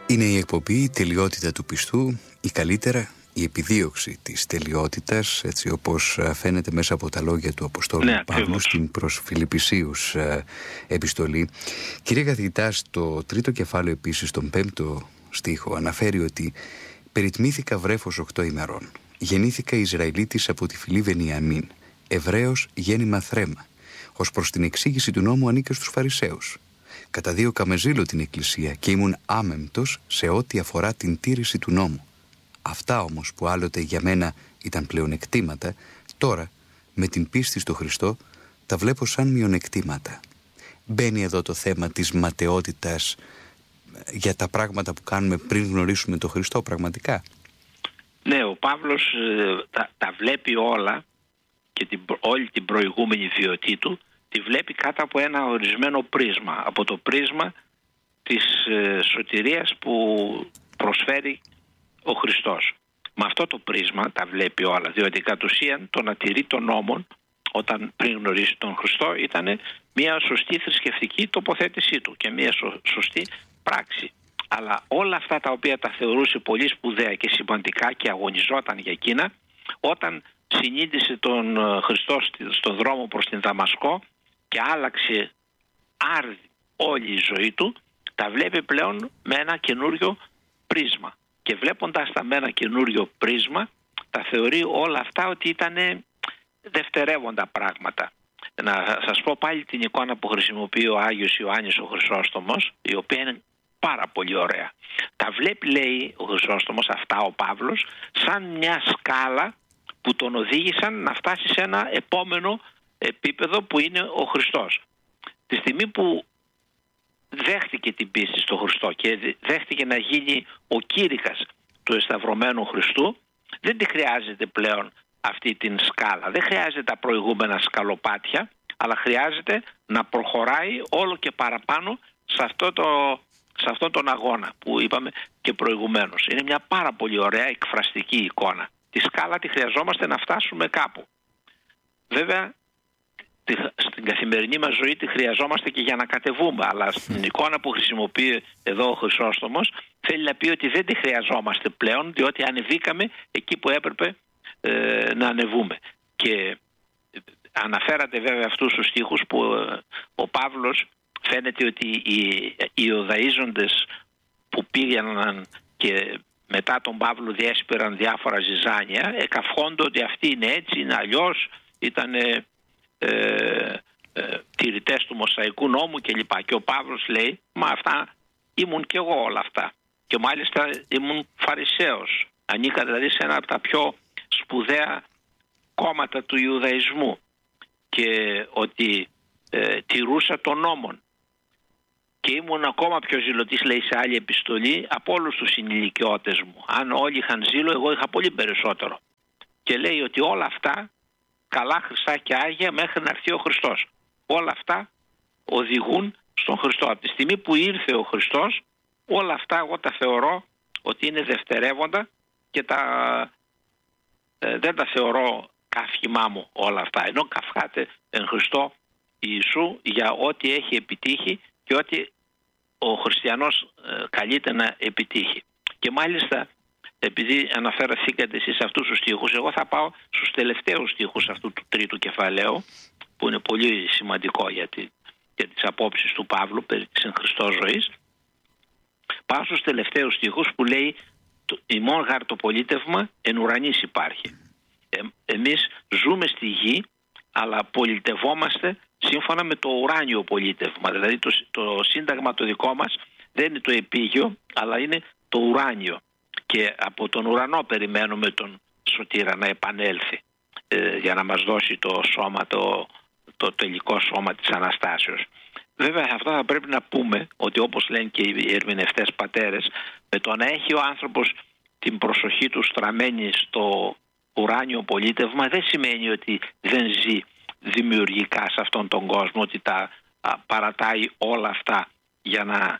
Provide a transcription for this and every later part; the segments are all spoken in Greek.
Είναι η εκπομπή «Η τελειότητα του πιστού», ή καλύτερα η επιδίωξη της τελειότητας, έτσι όπως φαίνεται μέσα από τα λόγια του Αποστόλου Παύλου στην προς Φιλιππισίους επιστολή. Κύριε καθηγητά, στο τρίτο κεφάλαιο επίσης, τον πέμπτο στίχο, αναφέρει ότι «Περιτμήθηκα βρέφος 8 ημερών. Γεννήθηκα Ισραηλίτης από τη φυλή Βενιαμίν. Εβραίος γέννημα θρέμα. Ως προς την εξήγηση του νόμου ανήκα στους Φαρισαίους. Καταδίωκα με ζήλο την Εκκλησία και ήμουν άμεμπτος σε ό,τι αφορά την τήρηση του νόμου. Αυτά όμως που άλλοτε για μένα ήταν πλεονεκτήματα, τώρα με την πίστη στο Χριστό τα βλέπω σαν μειονεκτήματα». Μπαίνει εδώ το θέμα της ματαιότητας για τα πράγματα που κάνουμε πριν γνωρίσουμε τον Χριστό πραγματικά. Ναι, ο Παύλος τα βλέπει όλα και όλη την προηγούμενη βιωτή του τη βλέπει κάτω από ένα ορισμένο πρίσμα, από το πρίσμα της σωτηρίας που προσφέρει ο Χριστός. Με αυτό το πρίσμα τα βλέπει όλα, διότι κατ' ουσίαν το να τηρεί των νόμων όταν πριν γνωρίσει τον Χριστό ήταν μια σωστή θρησκευτική τοποθέτησή του και μια σωστή πράξη. Αλλά όλα αυτά τα οποία τα θεωρούσε πολύ σπουδαία και σημαντικά και αγωνιζόταν για εκείνα, όταν συνείδησε τον Χριστό στον δρόμο προς την Δαμασκό και άλλαξε άρδι όλη η ζωή του, τα βλέπει πλέον με ένα καινούριο πρίσμα. Και βλέποντας τα με ένα καινούριο πρίσμα, τα θεωρεί όλα αυτά ότι ήταν δευτερεύοντα πράγματα. Να σας πω πάλι την εικόνα που χρησιμοποιεί ο Άγιος Ιωάννης ο Χρυσόστομος, η οποία είναι πάρα πολύ ωραία. Τα βλέπει, λέει ο Χρυσόστομος, αυτά ο Παύλος, σαν μια σκάλα που τον οδήγησαν να φτάσει σε ένα επόμενο επίπεδο που είναι ο Χριστός. Τη στιγμή που δέχτηκε την πίστη στο Χριστό και δέχτηκε να γίνει ο κήρυκας του εσταυρωμένου Χριστού, δεν τη χρειάζεται πλέον αυτή την σκάλα. Δεν χρειάζεται τα προηγούμενα σκαλοπάτια, αλλά χρειάζεται να προχωράει όλο και παραπάνω σε αυτόν τον αγώνα που είπαμε και προηγουμένως. Είναι μια πάρα πολύ ωραία εκφραστική εικόνα. Τη σκάλα τη χρειαζόμαστε να φτάσουμε κάπου. Βέβαια, στην καθημερινή μας ζωή τη χρειαζόμαστε και για να κατεβούμε, αλλά στην εικόνα που χρησιμοποιεί εδώ ο Χρυσόστομος θέλει να πει ότι δεν τη χρειαζόμαστε πλέον, διότι ανεβήκαμε εκεί που έπρεπε να ανεβούμε. Και αναφέρατε βέβαια αυτούς τους στίχους που ο Παύλος φαίνεται ότι οι Ιουδαίζοντες που πήγαιναν και μετά τον Παύλο διέσπηραν διάφορα ζυζάνια, εκαυχόνται ότι αυτοί είναι έτσι, είναι αλλιώς, ήταν τηρητές του Μωσαϊκού νόμου κλπ. Και ο Παύλος λέει, μα αυτά ήμουν και εγώ όλα αυτά. Και μάλιστα ήμουν Φαρισαίος. Ανήκα δηλαδή σε ένα από τα πιο σπουδαία κόμματα του Ιουδαϊσμού και ότι τηρούσα των νόμων. Και ήμουν ακόμα πιο ζηλωτής, λέει σε άλλη επιστολή, από όλους τους συνηλικιώτες μου. Αν όλοι είχαν ζήλο, εγώ είχα πολύ περισσότερο. Και λέει ότι όλα αυτά, καλά, χρυσά και άγια, μέχρι να έρθει ο Χριστός. Όλα αυτά οδηγούν στον Χριστό. Από τη στιγμή που ήρθε ο Χριστός, όλα αυτά εγώ τα θεωρώ ότι είναι δευτερεύοντα και δεν τα θεωρώ καύχημά μου όλα αυτά. Ενώ καυχάται εν Χριστώ Ιησού για ό,τι έχει επιτύχει και ό,τι ο χριστιανός καλείται να επιτύχει. Και μάλιστα, επειδή αναφέραθήκατε εσείς αυτούς τους στίχους, εγώ θα πάω στους τελευταίους στίχους αυτού του τρίτου κεφαλαίου, που είναι πολύ σημαντικό για τις απόψεις του Παύλου περί της εν Χριστώ ζωής. Πάω στους τελευταίους στίχους που λέει «Ημών γάρ το πολίτευμα εν ουρανής υπάρχει». Εμείς ζούμε στη γη, αλλά πολιτευόμαστε σύμφωνα με το ουράνιο πολίτευμα. Δηλαδή το σύνταγμα το δικό μας δεν είναι το επίγειο, αλλά είναι το ουράνιο. Και από τον ουρανό περιμένουμε τον σωτήρα να επανέλθει για να μας δώσει το σώμα, το τελικό σώμα της Αναστάσεως. Βέβαια αυτό θα πρέπει να πούμε ότι, όπως λένε και οι ερμηνευτές πατέρες, με το να έχει ο άνθρωπος την προσοχή του στραμμένη στο ουράνιο πολίτευμα δεν σημαίνει ότι δεν ζει δημιουργικά σε αυτόν τον κόσμο, ότι τα παρατάει όλα αυτά για να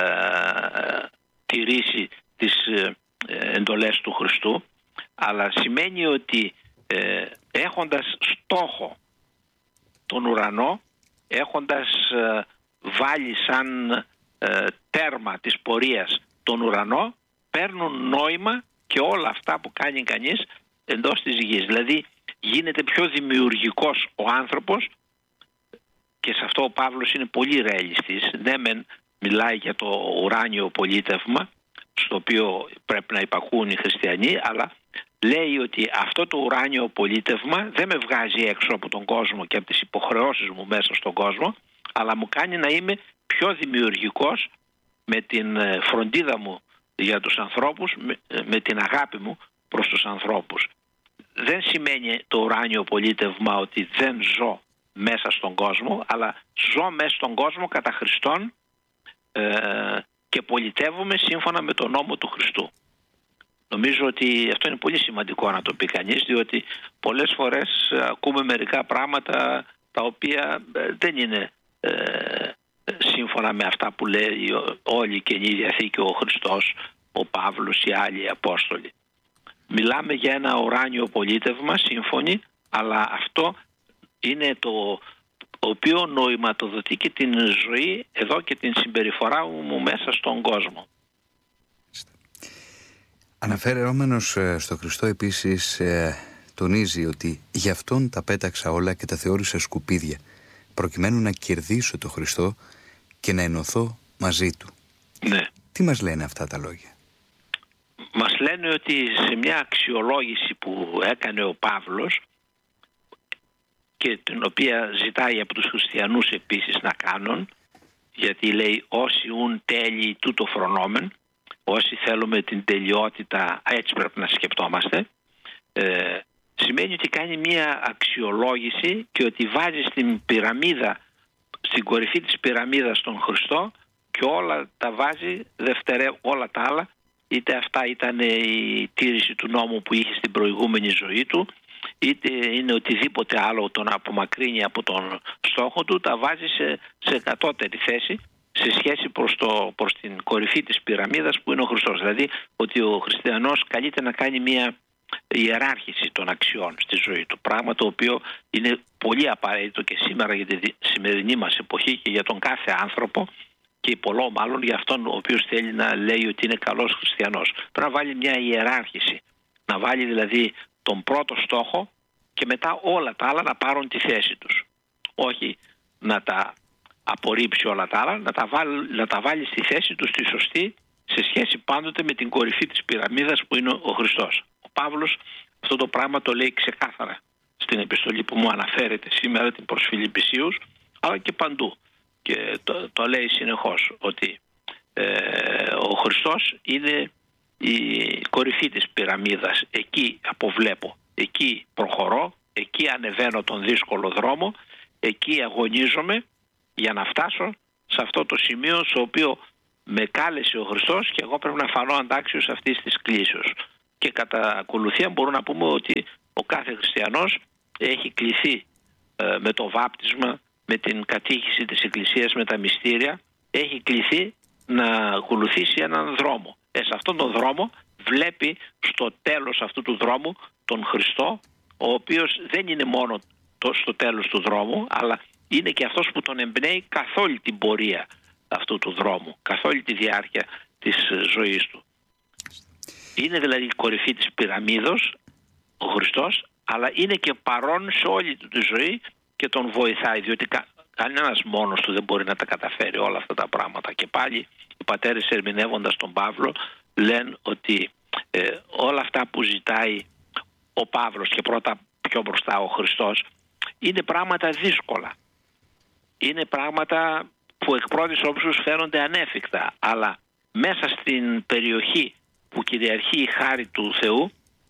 τηρήσει τις εντολές του Χριστού, αλλά σημαίνει ότι έχοντας στόχο τον ουρανό, έχοντας βάλει σαν τέρμα της πορείας τον ουρανό παίρνουν νόημα και όλα αυτά που κάνει κανείς εντός της γης. Δηλαδή γίνεται πιο δημιουργικός ο άνθρωπος, και σε αυτό ο Παύλος είναι πολύ ρεαλιστής. Ναι, μεν μιλάει για το ουράνιο πολίτευμα, στο οποίο πρέπει να υπακούν οι χριστιανοί, αλλά λέει ότι αυτό το ουράνιο πολίτευμα δεν με βγάζει έξω από τον κόσμο και από τις υποχρεώσεις μου μέσα στον κόσμο, αλλά μου κάνει να είμαι πιο δημιουργικός με την φροντίδα μου για τους ανθρώπους, με την αγάπη μου προς τους ανθρώπους. Δεν σημαίνει το ουράνιο πολίτευμα ότι δεν ζω μέσα στον κόσμο, αλλά ζω μέσα στον κόσμο κατά Χριστόν και πολιτεύομαι σύμφωνα με τον νόμο του Χριστού. Νομίζω ότι αυτό είναι πολύ σημαντικό να το πει κανείς, διότι πολλές φορές ακούμε μερικά πράγματα τα οποία δεν είναι σύμφωνα με αυτά που λέει όλη η Καινή Διαθήκη, ο Χριστός, ο Παύλος, οι άλλοι Απόστολοι. Μιλάμε για ένα ουράνιο πολίτευμα, σύμφωνοι, αλλά αυτό είναι το οποίο νοηματοδοτεί και την ζωή εδώ και την συμπεριφορά μου μέσα στον κόσμο. Αναφερόμενος στο Χριστό επίσης τονίζει ότι γι' αυτόν τα πέταξα όλα και τα θεώρησα σκουπίδια, προκειμένου να κερδίσω το Χριστό και να ενωθώ μαζί του. Ναι. Τι μας λένε αυτά τα λόγια? Μας λένε ότι σε μια αξιολόγηση που έκανε ο Παύλος και την οποία ζητάει από τους χριστιανούς επίσης να κάνουν, γιατί λέει όσοι ουν τέλειοι τούτο φρονόμεν, όσοι θέλουμε την τελειότητα έτσι πρέπει να σκεπτόμαστε, σημαίνει ότι κάνει μια αξιολόγηση και ότι βάζει στην πυραμίδα, στην κορυφή της πυραμίδας τον Χριστό, και όλα τα βάζει όλα τα άλλα, είτε αυτά ήταν η τήρηση του νόμου που είχε στην προηγούμενη ζωή του, είτε είναι οτιδήποτε άλλο τον απομακρύνει από τον στόχο του, τα βάζει σε κατώτερη θέση σε σχέση προς την κορυφή της πυραμίδας που είναι ο Χριστός. Δηλαδή ότι ο χριστιανός καλείται να κάνει μια ιεράρχηση των αξιών στη ζωή του, πράγμα το οποίο είναι πολύ απαραίτητο και σήμερα για τη σημερινή μας εποχή και για τον κάθε άνθρωπο, και πολλό μάλλον για αυτόν ο οποίος θέλει να λέει ότι είναι καλός χριστιανός. Πρέπει να βάλει μια ιεράρχηση, να βάλει δηλαδή τον πρώτο στόχο και μετά όλα τα άλλα να πάρουν τη θέση τους. Όχι να τα απορρίψει όλα τα άλλα, να τα βάλει στη θέση τους τη σωστή, σε σχέση πάντοτε με την κορυφή της πυραμίδας που είναι ο Χριστός. Ο Παύλος αυτό το πράγμα το λέει ξεκάθαρα στην επιστολή που μου αναφέρεται σήμερα, την προς Φιλιππισίους, αλλά και παντού. Και το λέει συνεχώς ότι ο Χριστός είναι η κορυφή της πυραμίδας. Εκεί αποβλέπω, εκεί προχωρώ, εκεί ανεβαίνω τον δύσκολο δρόμο, εκεί αγωνίζομαι για να φτάσω σε αυτό το σημείο στο οποίο με κάλεσε ο Χριστός και εγώ πρέπει να φανώ αντάξιος αυτής της κλήσεως. Και κατά ακολουθία μπορούμε να πούμε ότι ο κάθε χριστιανός έχει κληθεί με το βάπτισμα, με την κατήχηση της Εκκλησίας, με τα μυστήρια, έχει κληθεί να ακολουθήσει έναν δρόμο. Σε αυτόν τον δρόμο βλέπει στο τέλος αυτού του δρόμου τον Χριστό, ο οποίος δεν είναι μόνο στο τέλος του δρόμου, αλλά είναι και αυτός που τον εμπνέει καθ' όλη την πορεία αυτού του δρόμου, καθ' όλη τη διάρκεια της ζωής του. Είναι δηλαδή η κορυφή της πυραμίδος ο Χριστός, αλλά είναι και παρόν σε όλη του τη ζωή και τον βοηθάει, διότι κανένας μόνος του δεν μπορεί να τα καταφέρει όλα αυτά τα πράγματα. Και πάλι οι πατέρες, ερμηνεύοντας τον Παύλο, λένε ότι όλα αυτά που ζητάει ο Παύλος και πρώτα πιο μπροστά ο Χριστός είναι πράγματα δύσκολα. Είναι πράγματα που εκ πρώτης όψεως φαίνονται ανέφικτα, αλλά μέσα στην περιοχή που κυριαρχεί η χάρη του Θεού,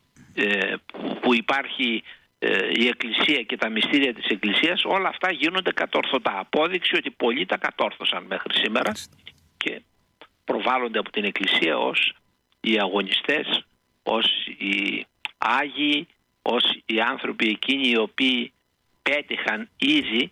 που υπάρχει η Εκκλησία και τα μυστήρια της Εκκλησίας, όλα αυτά γίνονται κατόρθωτα. Απόδειξη ότι πολλοί τα κατόρθωσαν μέχρι σήμερα και προβάλλονται από την Εκκλησία ως οι αγωνιστές, ως οι Άγιοι, ως οι άνθρωποι εκείνοι οι οποίοι πέτυχαν ήδη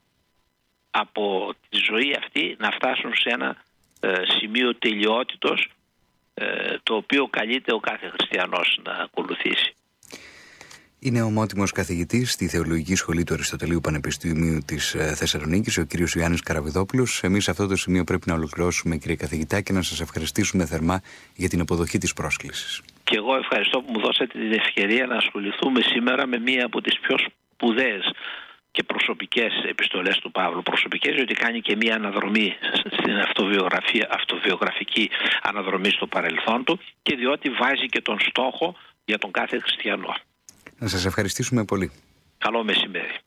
από τη ζωή αυτή να φτάσουν σε ένα σημείο τελειότητος, το οποίο καλείται ο κάθε χριστιανός να ακολουθήσει. Είναι ομότιμος καθηγητής στη Θεολογική Σχολή του Αριστοτελείου Πανεπιστημίου της Θεσσαλονίκης, ο κύριος Ιωάννης Καραβιδόπουλος. Εμείς σε αυτό το σημείο πρέπει να ολοκληρώσουμε, κύριε καθηγητά, και να σας ευχαριστήσουμε θερμά για την αποδοχή της πρόσκλησης. Και εγώ ευχαριστώ που μου δώσατε την ευκαιρία να ασχοληθούμε σήμερα με μία από τις πιο σπουδαίες και προσωπικές επιστολές του Παύλου. Προσωπικές, διότι κάνει και μία αναδρομή στην αυτοβιογραφική αναδρομή στο παρελθόν του, και διότι βάζει και τον στόχο για τον κάθε χριστιανό. Να σας ευχαριστήσουμε πολύ. Καλό μεσημέρι.